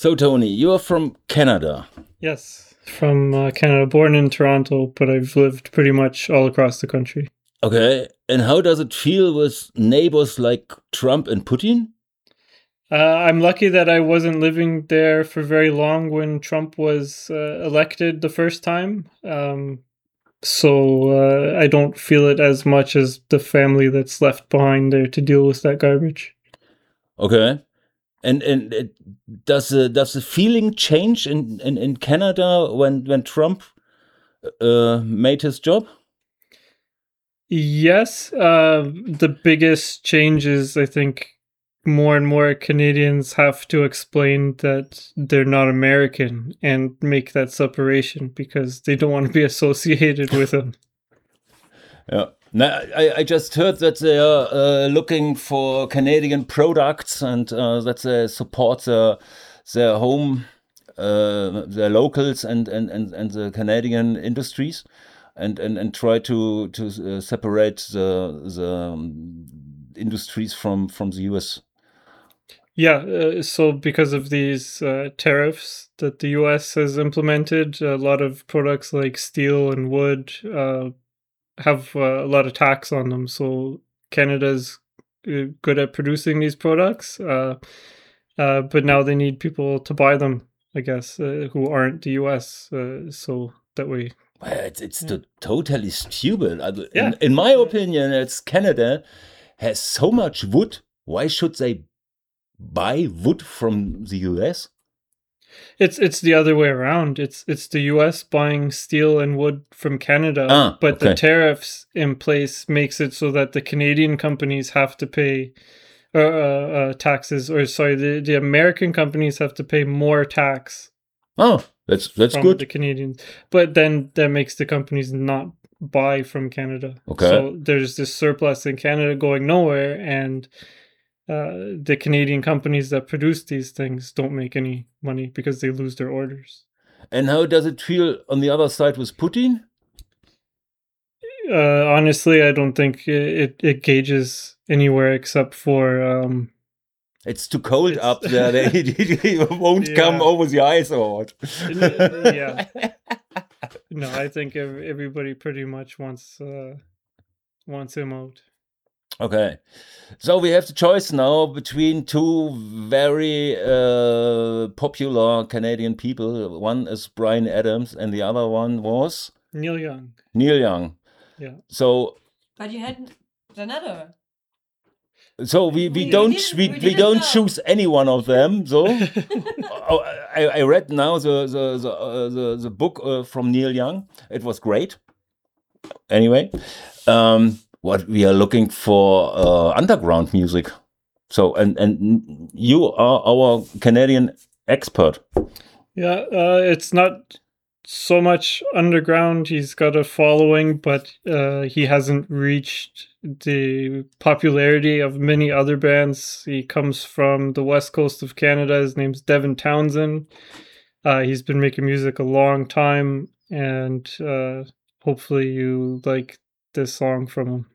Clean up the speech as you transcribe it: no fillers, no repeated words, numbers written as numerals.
So, Tony, you're from Canada. Yes, from Canada, born in Toronto, but I've lived pretty much all across the country. Okay. And how does it feel with neighbors like Trump and Putin? I'm lucky that I wasn't living there for very long when Trump was elected the first time. So I don't feel it as much as the family that's left behind there to deal with that garbage. Okay. And does the feeling change in Canada when Trump made his job? Yes, the biggest change is I think more and more Canadians have to explain that they're not American and make that separation because they don't want to be associated with them. Yeah. Now, I just heard that they are looking for Canadian products and that they support their home, their locals and the Canadian industries, and try to separate the industries from the US. Yeah, so because of these tariffs that the US has implemented, a lot of products like steel and wood have a lot of tax on them. So Canada's good at producing these products, but now they need people to buy them, I guess, who aren't the US. So that way, Well, it's yeah. totally stupid. Yeah. In my opinion, it's Canada has so much wood. Why should they buy wood from the US? It's the other way around. It's the US buying steel and wood from Canada, Ah, but the okay. tariffs in place makes it so that the Canadian companies have to pay taxes, or sorry, the American companies have to pay more tax Oh, that's from good. the Canadians. But then that makes the companies not buy from Canada. Okay. So there's this surplus in Canada going nowhere, and the Canadian companies that produce these things don't make any money because they lose their orders. And how does it feel on the other side with Putin? Honestly, I don't think it gauges anywhere except for It's too cold it's up there. He won't come yeah. over the ice or what? Yeah. No, I think everybody pretty much wants him out. Okay. So we have the choice now between two very popular Canadian people. One is Brian Adams, and the other one was Neil Young. Neil Young. Yeah. So But you had another. we We don't didn't- we, we we didn't don't know. choose any one of them. So I read now the book from Neil Young. It was great. Anyway, what we are looking for underground music. So and you are our Canadian expert. Yeah, it's not so much underground. He's got a following, but he hasn't reached the popularity of many other bands. He comes from the west coast of Canada. His name's Devin Townsend. He's been making music a long time, and hopefully you like this song from him.